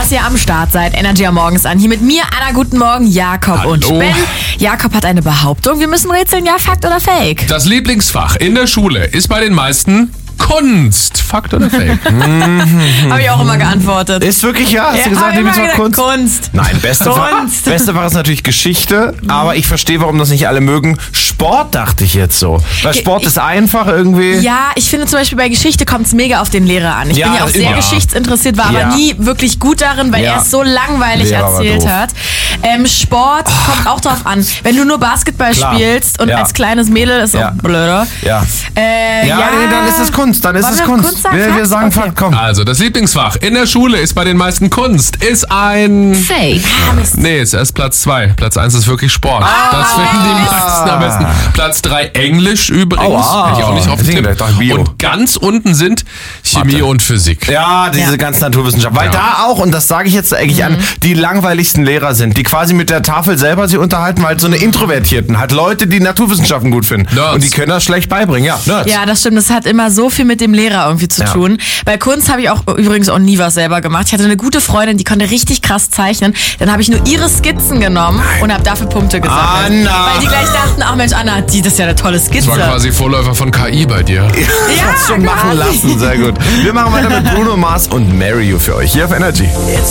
dass ihr am Start seid. Energy am Morgens an. Hier mit mir, Anna, guten Morgen, Jakob Hallo. und Ben. Jakob hat eine Behauptung. Wir müssen rätseln, ja, Fakt oder Fake? Das Lieblingsfach in der Schule ist bei den meisten Kunst. Fakt oder Fake? Habe ich auch immer geantwortet. Ist wirklich ja? Hast du hab gesagt, ich immer Lieblingsfach gesagt, Kunst? Kunst. Nein, beste Fach ist natürlich Geschichte, aber ich verstehe, warum das nicht alle mögen. Sport dachte ich jetzt so. Weil Sport ist einfach irgendwie. Ja, ich finde zum Beispiel bei Geschichte kommt es mega auf den Lehrer an. Ich bin ja auch sehr ja. geschichtsinteressiert, war Ja. aber nie wirklich gut darin, weil Ja. er es so langweilig Lehrer war erzählt doof. hat. Sport kommt auch drauf an. Wenn du nur Basketball Klar. spielst und Ja. als kleines Mädel ist Ja. auch blöder. Ja. Nee, dann ist es Kunst. Dann ist Wollen es wir Kunst. Kunst sagen? Wir Fakt? sagen Okay. Fakt, komm. Also, das Lieblingsfach in der Schule ist bei den meisten Kunst. Ist ein... Fake. Nee, ist erst Platz 2. Platz 1 ist wirklich Sport. Das finden die meisten am besten. Platz 3 Englisch übrigens. Aua. Hätte ich auch nicht auf dem Deswegen Tipp. dachte ich, Bio. Und ganz unten sind Chemie Mathe. und Physik. Ja, diese Ja. ganzen Naturwissenschaften. Weil Ja. da auch, und das sage ich jetzt eigentlich an, die langweiligsten Lehrer sind, die quasi mit der Tafel selber sich unterhalten, weil halt so eine Introvertierten, halt Leute, die Naturwissenschaften gut finden. Nerds. Und die können das schlecht beibringen. Ja, Nerds. Ja, das stimmt. Das hat immer so viel mit dem Lehrer irgendwie zu Ja. tun. Bei Kunst habe ich auch übrigens auch nie was selber gemacht. Ich hatte eine gute Freundin, die konnte richtig krass zeichnen. Dann habe ich nur ihre Skizzen genommen und habe dafür Punkte gesammelt. Anna. Weil die gleich dachten, ach Mensch, Anna, das ist ja eine tolle Skizze. Das war quasi Vorläufer von KI bei dir. Ja, Schon machen quasi. lassen, sehr gut. Wir machen weiter mit Bruno Mars und Marry You für euch hier auf Energy.